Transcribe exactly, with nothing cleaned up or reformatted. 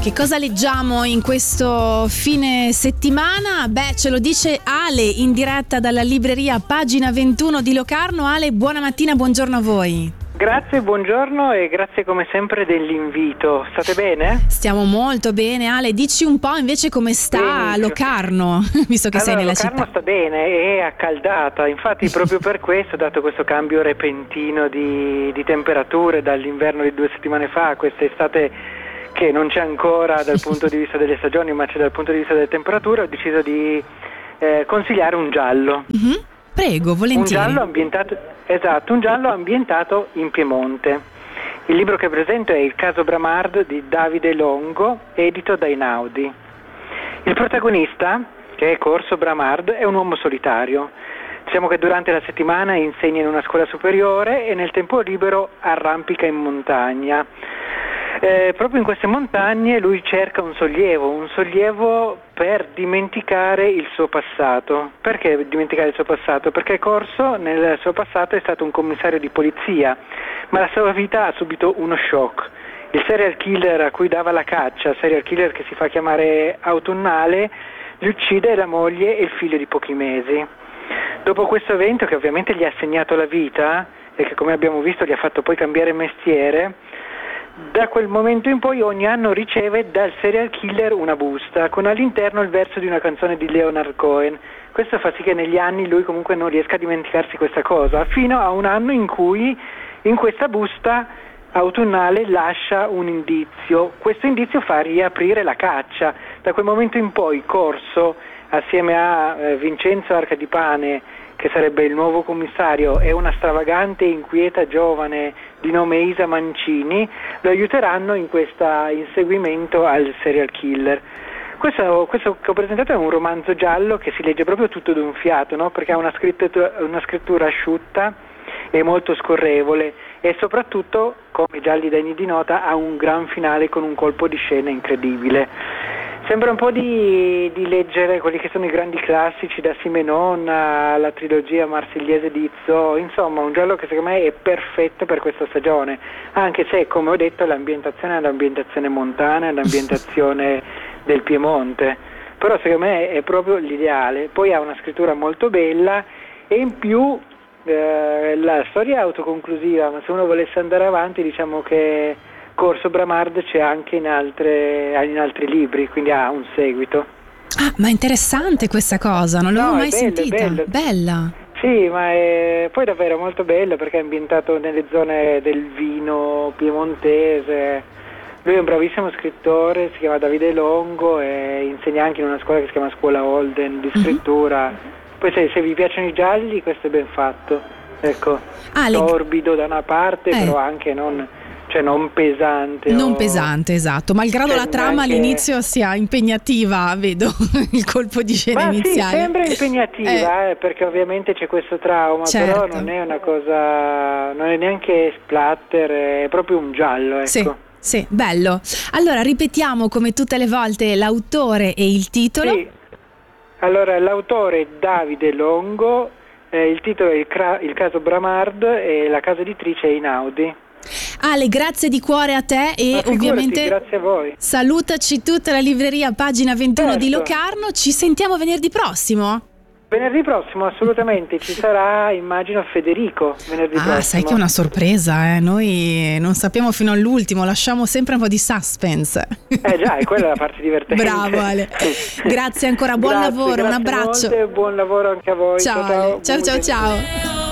Che cosa leggiamo in questo fine settimana? Beh, ce lo dice Ale in diretta dalla libreria Pagina ventuno di Locarno. Ale, buona mattina, buongiorno a voi. Grazie, buongiorno e grazie come sempre dell'invito. State bene? Stiamo molto bene. Ale, dici un po' invece come sta Benissimo. Locarno, visto che allora, sei nella Locarno città. sta bene, è accaldata, infatti proprio per questo, dato questo cambio repentino di, di temperature dall'inverno di due settimane fa a quest'estate che non c'è ancora dal punto di vista delle stagioni, ma c'è dal punto di vista delle temperature, ho deciso di eh, consigliare un giallo. Mm-hmm. Prego, volentieri. Un giallo ambientato, esatto, un giallo ambientato in Piemonte. Il libro che presento è Il caso Bramard di Davide Longo, edito da Einaudi. Il protagonista, che è Corso Bramard, è un uomo solitario. Diciamo che durante la settimana insegna in una scuola superiore e nel tempo libero arrampica in montagna. Eh, proprio in queste montagne lui cerca un sollievo, un sollievo per dimenticare il suo passato. Perché dimenticare il suo passato? Perché Corso nel suo passato è stato un commissario di polizia, ma la sua vita ha subito uno shock. Il serial killer a cui dava la caccia, serial killer che si fa chiamare Autunnale, gli uccide la moglie e il figlio di pochi mesi. Dopo questo evento, che ovviamente gli ha segnato la vita e che, come abbiamo visto, gli ha fatto poi cambiare mestiere, da quel momento in poi ogni anno riceve dal serial killer una busta con all'interno il verso di una canzone di Leonard Cohen. Questo fa sì che negli anni lui comunque non riesca a dimenticarsi questa cosa, fino a un anno in cui in questa busta Autunnale lascia un indizio. Questo indizio fa riaprire la caccia. Da quel momento in poi Corso, assieme a eh, Vincenzo Arcadipane, che sarebbe il nuovo commissario, e una stravagante e inquieta giovane di nome Isa Mancini, lo aiuteranno in questo inseguimento al serial killer. Questo, questo che ho presentato è un romanzo giallo che si legge proprio tutto d'un fiato, no? Perché ha una scrittura, una scrittura asciutta e molto scorrevole e soprattutto, come i gialli degni di nota, ha un gran finale con un colpo di scena incredibile. Sembra un po' di, di leggere quelli che sono i grandi classici, da Simenon alla trilogia marsigliese di Izzo, insomma un giallo che secondo me è perfetto per questa stagione, anche se, come ho detto, l'ambientazione è l'ambientazione montana, è l'ambientazione del Piemonte, però secondo me è proprio l'ideale. Poi ha una scrittura molto bella e in più eh, la storia è autoconclusiva, ma se uno volesse andare avanti, diciamo che Corso Bramard c'è anche in, altre, in altri libri, quindi ha un seguito. Ah, ma interessante questa cosa, non l'avevo no, mai è bello, sentita. È bello. Bella. Sì, ma è poi davvero molto bello perché è ambientato nelle zone del vino piemontese. Lui è un bravissimo scrittore, si chiama Davide Longo e insegna anche in una scuola che si chiama Scuola Holden di scrittura. Mm-hmm. Poi se, se vi piacciono i gialli, questo è ben fatto. Ecco, ah, torbido le... da una parte, eh. però anche non... cioè non pesante. Non o... pesante, esatto, malgrado cioè la trama anche... all'inizio sia impegnativa, vedo il colpo di scena Ma iniziale. Sì, sembra impegnativa, eh. Eh, perché ovviamente c'è questo trauma, certo. Però non è una cosa, non è neanche splatter, è proprio un giallo, ecco. Sì. Sì, bello. Allora, ripetiamo come tutte le volte l'autore e il titolo. Sì. Allora, l'autore è Davide Longo, eh, il titolo è il, cra- il caso Bramard e la casa editrice è Einaudi. Ale, grazie di cuore a te e figurati, ovviamente grazie a voi. Salutaci tutta la libreria Pagina ventuno certo. di Locarno. Ci sentiamo venerdì prossimo? Venerdì prossimo assolutamente, ci sarà, immagino, Federico venerdì ah, prossimo. Ah, sai che è una sorpresa, eh? Noi non sappiamo fino all'ultimo, lasciamo sempre un po' di suspense. Eh già, è quella la parte divertente. Bravo Ale, grazie ancora, buon grazie, lavoro, grazie un abbraccio. Molte, buon lavoro anche a voi. Ciao ciao, ciao, ciao, ciao, ciao.